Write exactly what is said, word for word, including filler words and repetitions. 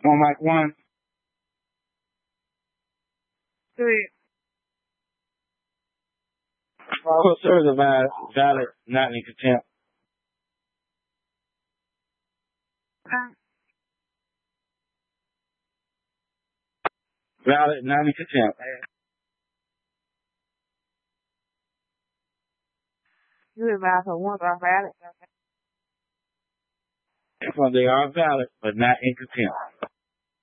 On mic one. Three. Well, sir, is valid, valid, not in contempt. Okay. Valid, not in contempt. You advise her ones are valid. Well, they are valid, but not in contempt.